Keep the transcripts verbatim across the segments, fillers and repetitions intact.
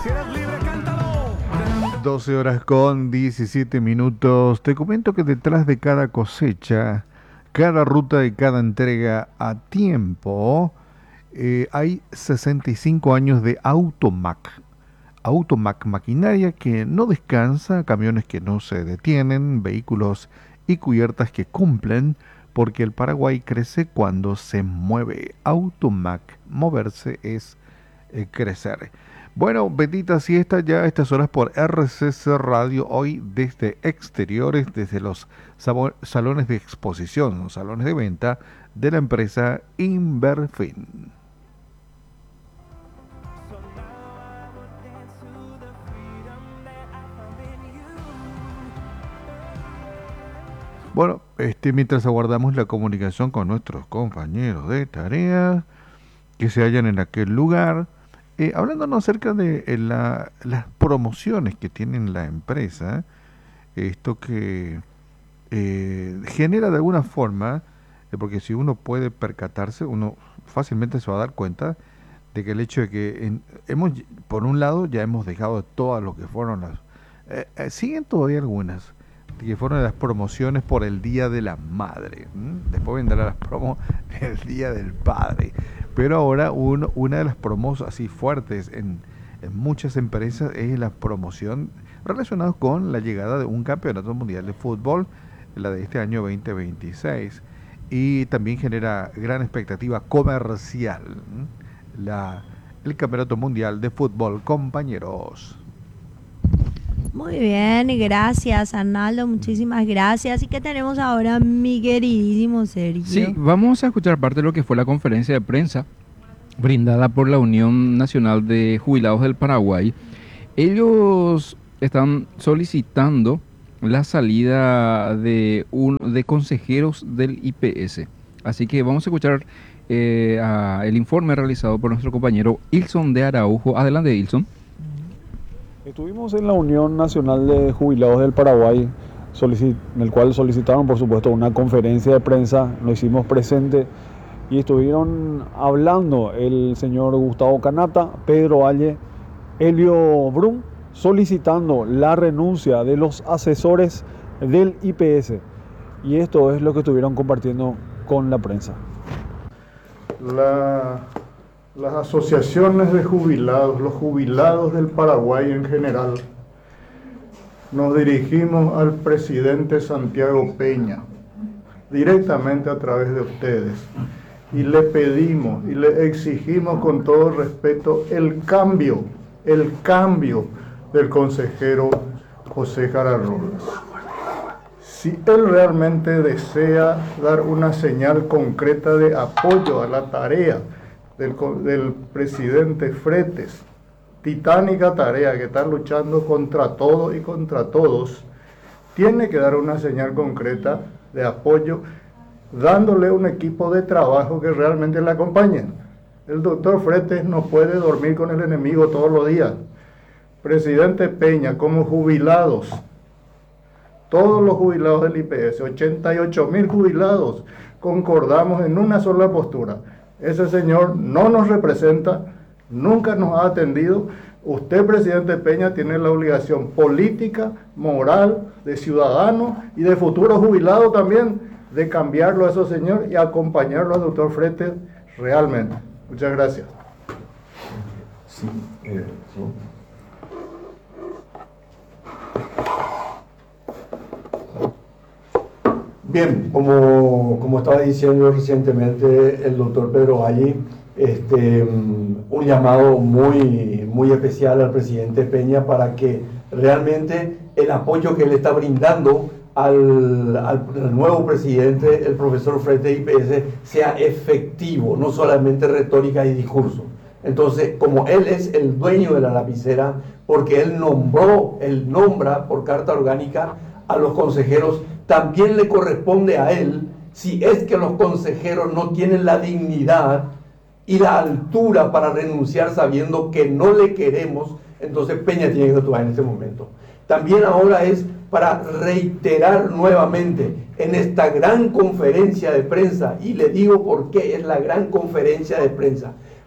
Si eres libre, cántalo. doce horas con diecisiete minutos. Te comento que detrás de cada cosecha, cada ruta y cada entrega a tiempo, eh, hay sesenta y cinco años de Automac. Automac, maquinaria que no descansa, camiones que no se detienen, vehículos y cubiertas que cumplen, porque el Paraguay crece cuando se mueve. Automac, moverse es eh, crecer. Bueno, bendita siesta ya a estas horas por R C C Radio, hoy desde exteriores, desde los sabo- salones de exposición, los salones de venta de la empresa Inverfin. Bueno, este, mientras aguardamos la comunicación con nuestros compañeros de tareas que se hallan en aquel lugar, eh, hablándonos acerca de eh, la- las promociones que tiene la empresa, esto que eh, genera de alguna forma, eh, porque si uno puede percatarse, uno fácilmente se va a dar cuenta de que el hecho de que en- hemos, por un lado, ya hemos dejado todas lo que fueron las... eh, eh, siguen todavía algunas, que fueron las promociones por el Día de la Madre. ¿m? Después vendrán las promos el Día del Padre. Pero ahora uno, una de las promos así fuertes en, en muchas empresas es la promoción relacionada con la llegada de un campeonato mundial de fútbol, la de este año veinte veintiséis. Y también genera gran expectativa comercial, ¿m? la, el campeonato mundial de fútbol, compañeros. Muy bien, gracias Arnaldo, muchísimas gracias. ¿Y qué tenemos ahora, mi queridísimo Sergio? Sí, vamos a escuchar parte de lo que fue la conferencia de prensa brindada por la Unión Nacional de Jubilados del Paraguay. Ellos están solicitando la salida de, un, de consejeros del I P S. Así que vamos a escuchar eh, a el informe realizado por nuestro compañero Ilson de Araujo. Adelante, Ilson. Estuvimos en la Unión Nacional de Jubilados del Paraguay, solici- en el cual solicitaron, por supuesto, una conferencia de prensa. Nos hicimos presente y estuvieron hablando el señor Gustavo Canata, Pedro Valle, Helio Brum, solicitando la renuncia de los asesores del I P S. Y esto es lo que estuvieron compartiendo con la prensa. La, las asociaciones de jubilados, los jubilados del Paraguay en general, nos dirigimos al presidente Santiago Peña, directamente a través de ustedes, y le pedimos y le exigimos con todo respeto el cambio, el cambio del consejero José Jara Robles. Si él realmente desea dar una señal concreta de apoyo a la tarea del, del presidente Fretes, titánica tarea que está luchando contra todo y contra todos, tiene que dar una señal concreta de apoyo, dándole un equipo de trabajo que realmente le acompañe. El doctor Fretes no puede dormir con el enemigo todos los días. Presidente Peña, como jubilados, todos los jubilados del I P S, ochenta y ocho mil jubilados, concordamos en una sola postura. Ese señor no nos representa, nunca nos ha atendido. Usted, presidente Peña, tiene la obligación política, moral, de ciudadano y de futuro jubilado también, de cambiarlo a ese señor y acompañarlo al doctor Fretes realmente. Muchas gracias. Sí, eh, sí. Bien, como, como estaba diciendo recientemente el doctor Pedro Valle, este, un llamado muy, muy especial al presidente Peña para que realmente el apoyo que le está brindando al, al, al nuevo presidente, el profesor Fretes I P S, sea efectivo, no solamente retórica y discurso. Entonces, como él es el dueño de la lapicera, porque él nombró, él nombra por carta orgánica a los consejeros, también le corresponde a él, si es que los consejeros no tienen la dignidad y la altura para renunciar sabiendo que no le queremos, entonces Peña tiene que actuar en este momento. También ahora es para reiterar nuevamente en esta gran conferencia de prensa, y le digo por qué es la gran conferencia de prensa,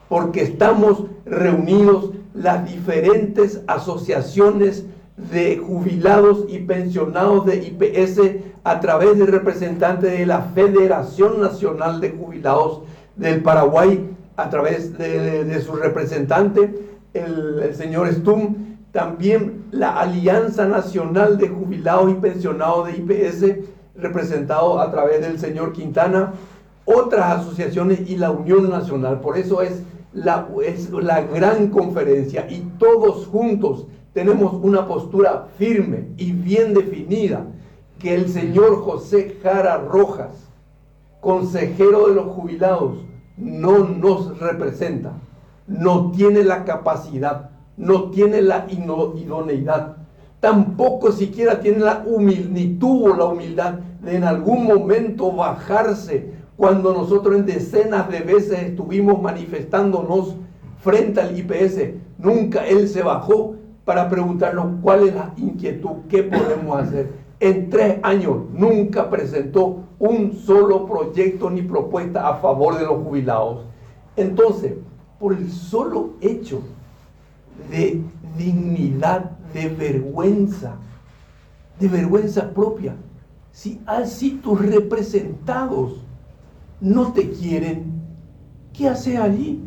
porque estamos reunidos las diferentes asociaciones de jubilados y pensionados de I P S a través de representantes de la Federación Nacional de Jubilados del Paraguay, a través de, de, de su representante, el, el señor Stum, también la Alianza Nacional de Jubilados y Pensionados de I P S, representado a través del señor Quintana, otras asociaciones y la Unión Nacional. Por eso es la, es la gran conferencia, y todos juntos tenemos una postura firme y bien definida, que el señor José Jara Rojas, consejero de los jubilados, no nos representa, no tiene la capacidad, no tiene la idoneidad, tampoco siquiera tiene la humildad, ni tuvo la humildad de en algún momento bajarse cuando nosotros en decenas de veces estuvimos manifestándonos frente al I P S. Nunca él se bajó para preguntarnos cuál es la inquietud, qué podemos hacer. En tres años nunca presentó un solo proyecto ni propuesta a favor de los jubilados. Entonces, por el solo hecho de dignidad, de vergüenza, de vergüenza propia, si así tus representados no te quieren, ¿qué haces allí?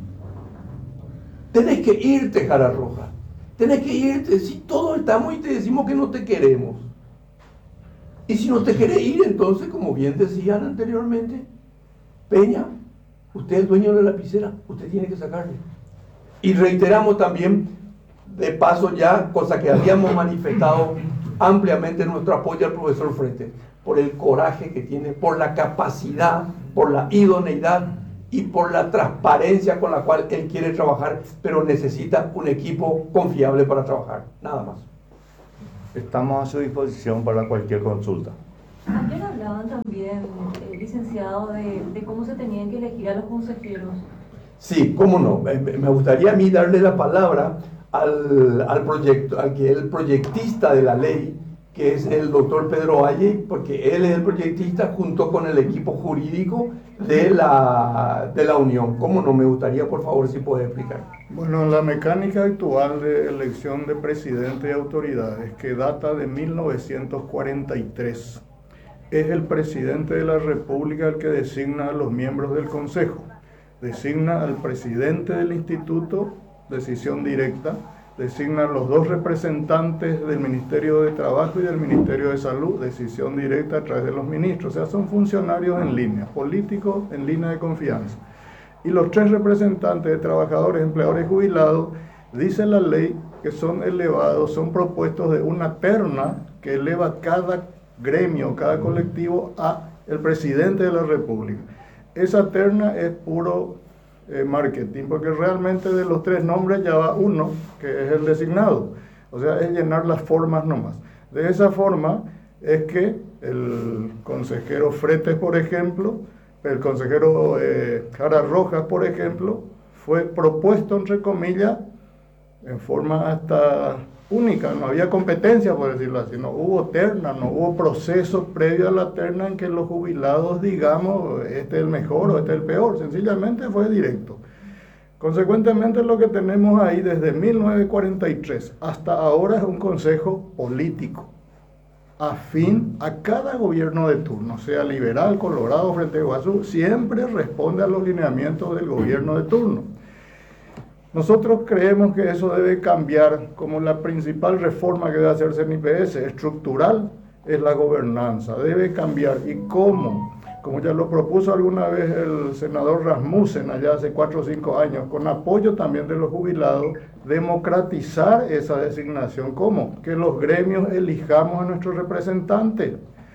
Tenés que irte, Jara Roja. Tenés que irte. Si todos estamos y te decimos que no te queremos. Y si no te querés ir, entonces, como bien decían anteriormente, Peña, usted es el dueño de la lapicera, usted tiene que sacarle. Y reiteramos también, de paso ya, cosa que habíamos manifestado ampliamente, nuestro apoyo al profesor Frete, por el coraje que tiene, por la capacidad, por la idoneidad y por la transparencia con la cual él quiere trabajar, pero necesita un equipo confiable para trabajar, nada más. Estamos a su disposición para cualquier consulta. Ayer hablaban también, eh, licenciado, de, de cómo se tenían que elegir a los consejeros. Sí, cómo no. Me, me gustaría a mí darle la palabra al, al proyecto, al que es el proyectista de la ley, que es el doctor Pedro Valle, porque él es el proyectista junto con el equipo jurídico de la, de la Unión. ¿Cómo no? Me gustaría, por favor, si puede explicar. Bueno, la mecánica actual de elección de presidente y autoridades, que data de mil novecientos cuarenta y tres, es el presidente de la República el que designa a los miembros del Consejo. Designa al presidente del instituto, decisión directa, designa a los dos representantes del Ministerio de Trabajo y del Ministerio de Salud, decisión directa a través de los ministros. O sea, son funcionarios en línea, políticos en línea de confianza. Y los tres representantes de trabajadores, empleadores y jubilados, dice la ley que son elevados, son propuestos de una terna que eleva cada gremio, cada colectivo a el presidente de la República. Esa terna es puro eh, marketing, porque realmente de los tres nombres ya va uno, que es el designado. O sea, es llenar las formas nomás. De esa forma es que el consejero Fretes, por ejemplo, el consejero eh, Jara Rojas, por ejemplo, fue propuesto, entre comillas, en forma hasta única, no había competencia, por decirlo así, no hubo terna, no hubo proceso previo a la terna en que los jubilados digamos, este es el mejor o este es el peor, sencillamente fue directo. Consecuentemente, lo que tenemos ahí desde mil novecientos cuarenta y tres hasta ahora es un consejo político, afín a cada gobierno de turno, sea liberal, colorado, Frente Guazú, siempre responde a los lineamientos del gobierno de turno. Nosotros creemos que eso debe cambiar, como la principal reforma que debe hacerse en I P S, estructural, es la gobernanza, debe cambiar. ¿Y cómo? Como ya lo propuso alguna vez el senador Rasmussen allá hace cuatro o cinco años, con apoyo también de los jubilados, democratizar esa designación. ¿Cómo? Que los gremios elijamos a nuestros representantes.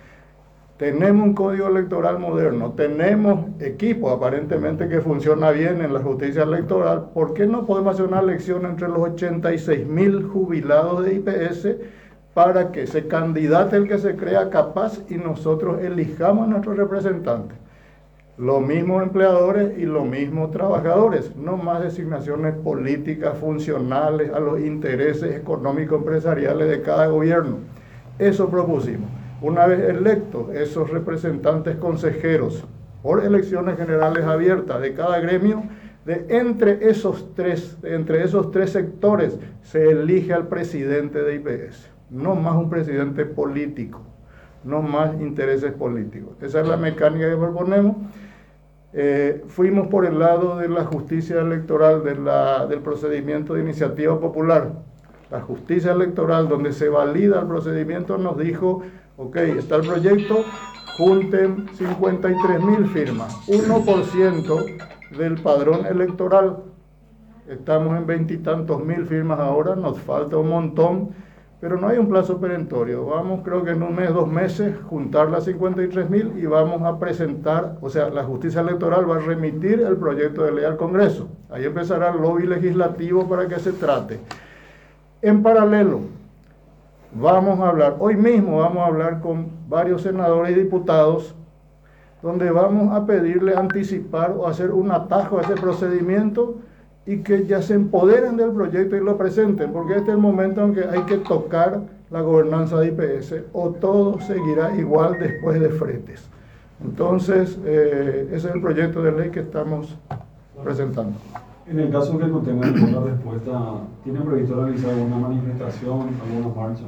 Tenemos un código electoral moderno, tenemos equipo aparentemente que funciona bien en la justicia electoral. ¿Por qué no podemos hacer una elección entre los ochenta y seis mil jubilados de I P S para que se candidate el que se crea capaz y nosotros elijamos a nuestros representantes? Lo mismo empleadores y lo mismo trabajadores, no más designaciones políticas funcionales a los intereses económicos empresariales de cada gobierno. Eso propusimos. Una vez electos esos representantes consejeros por elecciones generales abiertas de cada gremio, De entre esos tres, de entre esos tres sectores, se elige al presidente de I P S, no más un presidente político, no más intereses políticos. Esa es la mecánica que proponemos. Eh, fuimos por el lado de la justicia electoral, de la, del procedimiento de iniciativa popular. La justicia electoral, donde se valida el procedimiento, nos dijo, ok, está el proyecto, junten cincuenta y tres mil firmas, uno por ciento del padrón electoral. Estamos en veintitantos mil firmas ahora, nos falta un montón, pero no hay un plazo perentorio. Vamos, creo que en un mes, dos meses, juntar las cincuenta y tres mil y vamos a presentar, o sea, la justicia electoral va a remitir el proyecto de ley al Congreso. Ahí empezará el lobby legislativo para que se trate. En paralelo, vamos a hablar, hoy mismo vamos a hablar con varios senadores y diputados, donde vamos a pedirle anticipar o hacer un atajo a ese procedimiento y que ya se empoderen del proyecto y lo presenten, porque este es el momento en que hay que tocar la gobernanza de I P S o todo seguirá igual después de fretes. Entonces, eh, ese es el proyecto de ley que estamos presentando. En el caso que no tengan ninguna respuesta, ¿tienen previsto realizar alguna manifestación, alguna marcha?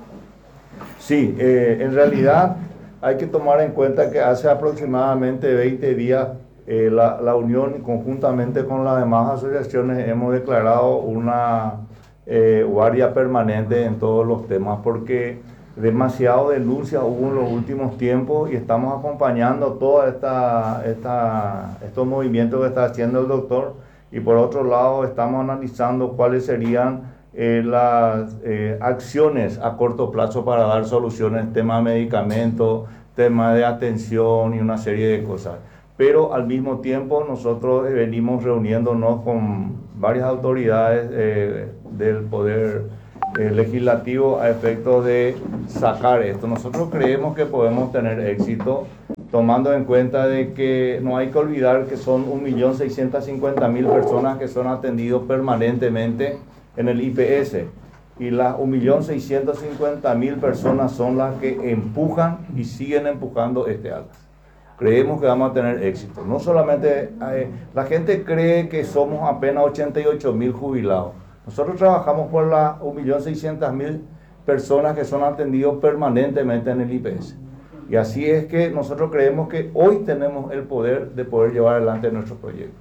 Sí, eh, en realidad hay que tomar en cuenta que hace aproximadamente veinte días eh, la, la Unión, conjuntamente con las demás asociaciones, hemos declarado una eh, guardia permanente en todos los temas, porque demasiado denuncia hubo en los últimos tiempos y estamos acompañando todos esta, esta, estos movimientos que está haciendo el doctor. Y por otro lado, estamos analizando cuáles serían eh, las eh, acciones a corto plazo para dar soluciones, tema de medicamentos, tema de atención y una serie de cosas. Pero al mismo tiempo nosotros eh, venimos reuniéndonos con varias autoridades eh, del Poder eh, Legislativo a efectos de sacar esto. Nosotros creemos que podemos tener éxito, tomando en cuenta de que no hay que olvidar que son un millón seiscientos cincuenta mil personas que son atendidos permanentemente en el I P S, y las un millón seiscientos cincuenta mil personas son las que empujan y siguen empujando este alza. Creemos que vamos a tener éxito. No solamente, eh, la gente cree que somos apenas ochenta y ocho mil jubilados. Nosotros trabajamos por las un millón seiscientos mil personas que son atendidos permanentemente en el I P S. Y así es que nosotros creemos que hoy tenemos el poder de poder llevar adelante nuestro proyecto.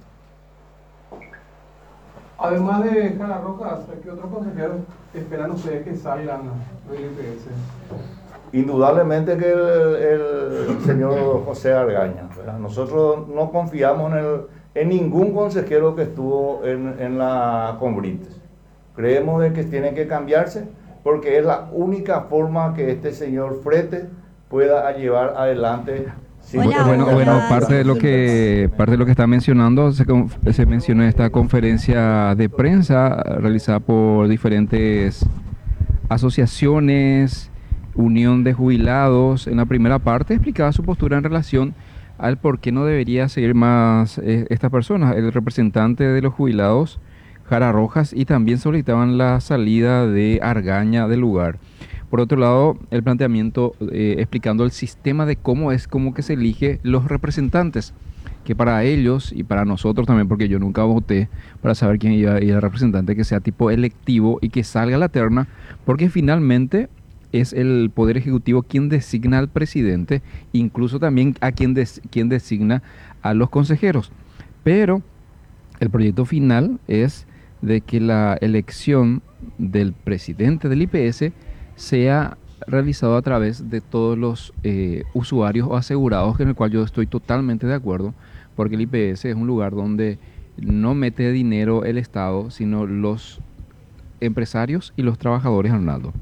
Además de Jara Rojas, ¿qué otros consejeros esperan ustedes que salgan del I P S? Indudablemente que el, el señor José Argaña, ¿verdad? Nosotros no confiamos en, el, en ningún consejero que estuvo en, en la Conbrites. Creemos de que tiene que cambiarse porque es la única forma que este señor Frete pueda llevar adelante. Sí, Hola, bueno, hola. bueno, parte de lo que parte de lo que está mencionando se, se mencionó en esta conferencia de prensa realizada por diferentes asociaciones, Unión de Jubilados. En la primera parte explicaba su postura en relación al por qué no debería seguir más eh, esta persona, el representante de los jubilados, Jara Rojas, y también solicitaban la salida de Argaña del lugar. Por otro lado, el planteamiento eh, explicando el sistema de cómo es como que se elige los representantes, que para ellos y para nosotros también, porque yo nunca voté para saber quién iba a ir al representante, que sea tipo electivo y que salga a la terna, porque finalmente es el Poder Ejecutivo quien designa al presidente, incluso también a quien, des, quien designa a los consejeros. Pero el proyecto final es de que la elección del presidente del I P S sea realizado a través de todos los eh, usuarios o asegurados, en el cual yo estoy totalmente de acuerdo, porque el I P S es un lugar donde no mete dinero el Estado, sino los empresarios y los trabajadores, Arnaldo.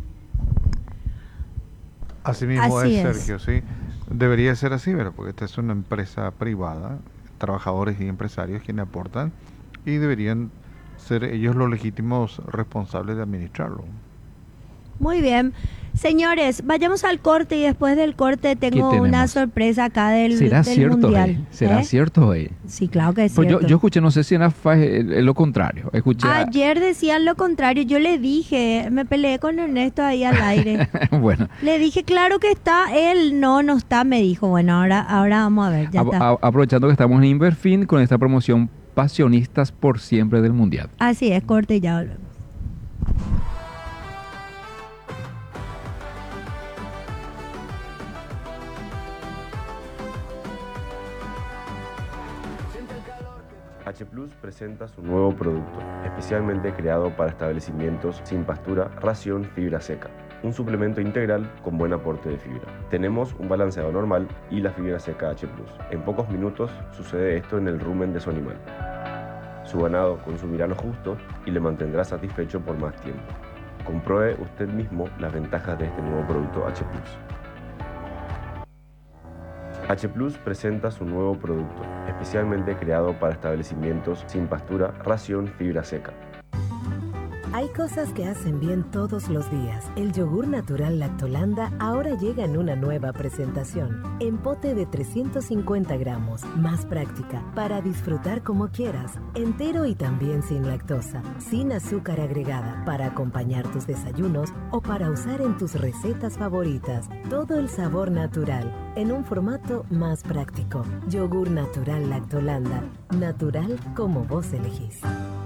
Así mismo Así es, es. Sergio, sí. Debería ser así, ¿verdad? Porque esta es una empresa privada, trabajadores y empresarios quienes aportan, y deberían ser ellos los legítimos responsables de administrarlo. Muy bien. Señores, vayamos al corte y después del corte tengo tenemos? una sorpresa acá del, ¿Será del cierto, Mundial. eh? ¿Será ¿Eh? cierto, eh? Sí, claro que es Pues yo, cierto. yo escuché, no sé si era fa- eh, lo contrario. Escuché a- Ayer decían lo contrario, yo le dije, me peleé con Ernesto ahí al aire. bueno, Le dije, claro que está, él no, no está, me dijo. Bueno, ahora, ahora vamos a ver, ya a- está. a- aprovechando que estamos en Inverfin con esta promoción pasionistas por siempre del Mundial. Así es, corte y ya volvemos. H Plus presenta su nuevo producto, especialmente creado para establecimientos sin pastura, ración fibra seca. Un suplemento integral con buen aporte de fibra. Tenemos un balanceado normal y la fibra seca H Plus. En pocos minutos sucede esto en el rumen de su animal. Su ganado consumirá lo justo y le mantendrá satisfecho por más tiempo. Compruebe usted mismo las ventajas de este nuevo producto H Plus. H Plus presenta su nuevo producto, especialmente creado para establecimientos sin pastura, ración fibra seca. Hay cosas que hacen bien todos los días. El yogur natural Lactolanda ahora llega en una nueva presentación. En pote de trescientos cincuenta gramos, más práctica, para disfrutar como quieras. Entero y también sin lactosa, sin azúcar agregada, para acompañar tus desayunos o para usar en tus recetas favoritas. Todo el sabor natural, en un formato más práctico. Yogur natural Lactolanda. Natural como vos elegís.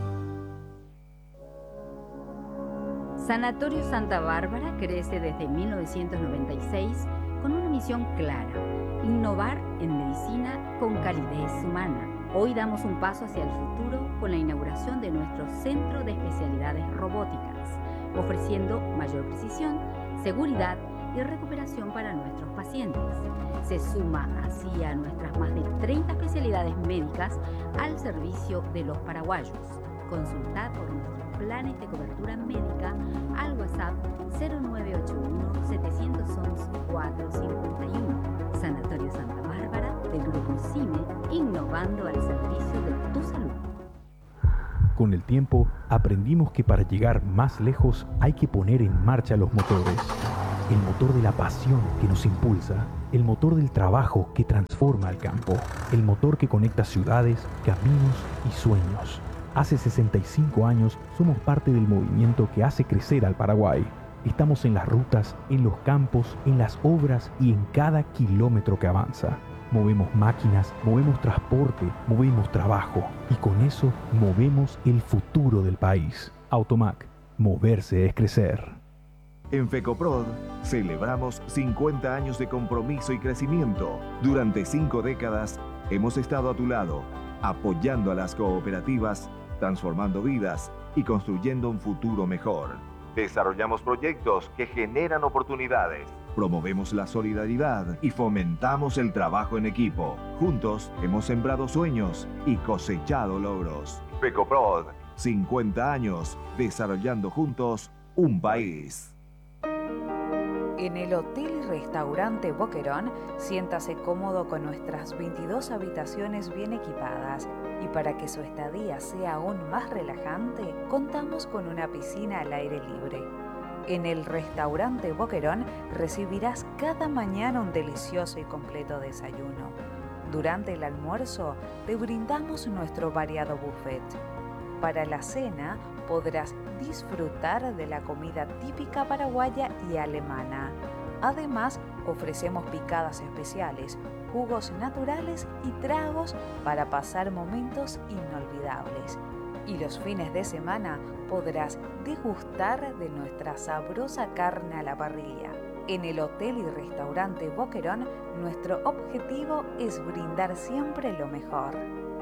Sanatorio Santa Bárbara crece desde mil novecientos noventa y seis con una misión clara: innovar en medicina con calidez humana. Hoy damos un paso hacia el futuro con la inauguración de nuestro Centro de Especialidades Robóticas, ofreciendo mayor precisión, seguridad y recuperación para nuestros pacientes. Se suma así a nuestras más de treinta especialidades médicas al servicio de los paraguayos. Consulta por nuestros planes de cobertura médica al WhatsApp cero nueve ocho uno, siete uno uno, cuatro cinco uno. Sanatorio Santa Bárbara del Grupo CIME, innovando al servicio de tu salud. Con el tiempo, aprendimos que para llegar más lejos hay que poner en marcha los motores. El motor de la pasión que nos impulsa, el motor del trabajo que transforma el campo, el motor que conecta ciudades, caminos y sueños. Hace sesenta y cinco años somos parte del movimiento que hace crecer al Paraguay. Estamos en las rutas, en los campos, en las obras y en cada kilómetro que avanza. Movemos máquinas, movemos transporte, movemos trabajo y con eso movemos el futuro del país. Automac, moverse es crecer. En FECOPROD celebramos cincuenta años de compromiso y crecimiento. Durante cinco décadas hemos estado a tu lado, apoyando a las cooperativas, transformando vidas y construyendo un futuro mejor. Desarrollamos proyectos que generan oportunidades. Promovemos la solidaridad y fomentamos el trabajo en equipo. Juntos hemos sembrado sueños y cosechado logros. FECOPROD, cincuenta años desarrollando juntos un país. En el Hotel y Restaurante Boquerón, siéntase cómodo con nuestras veintidós habitaciones bien equipadas. Y para que su estadía sea aún más relajante, contamos con una piscina al aire libre. En el Restaurante Boquerón recibirás cada mañana un delicioso y completo desayuno. Durante el almuerzo te brindamos nuestro variado buffet. Para la cena podrás disfrutar de la comida típica paraguaya y alemana. Además, ofrecemos picadas especiales, jugos naturales y tragos para pasar momentos inolvidables. Y los fines de semana podrás degustar de nuestra sabrosa carne a la parrilla. En el Hotel y Restaurante Boquerón, nuestro objetivo es brindar siempre lo mejor.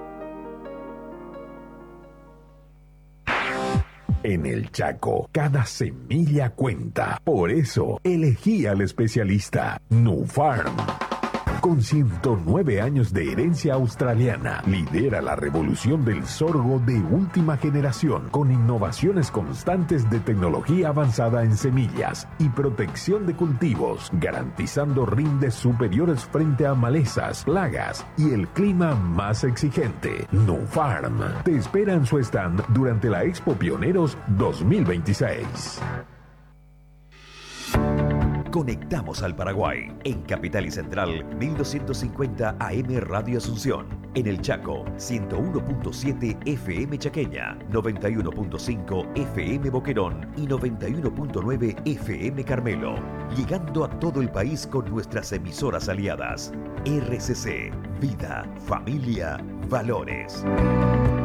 En el Chaco, cada semilla cuenta. Por eso, elegí al especialista Nufarm. Con ciento nueve años de herencia australiana, lidera la revolución del sorgo de última generación, con innovaciones constantes de tecnología avanzada en semillas y protección de cultivos, garantizando rindes superiores frente a malezas, plagas y el clima más exigente. Nufarm te espera en su stand durante la Expo Pioneros dos mil veintiséis. Conectamos al Paraguay. En Capital y Central, mil doscientos cincuenta A M Radio Asunción. En el Chaco, ciento uno punto siete F M Chaqueña, noventa y uno punto cinco F M Boquerón y noventa y uno punto nueve F M Carmelo. Llegando a todo el país con nuestras emisoras aliadas. R C C, Vida, Familia, Valores.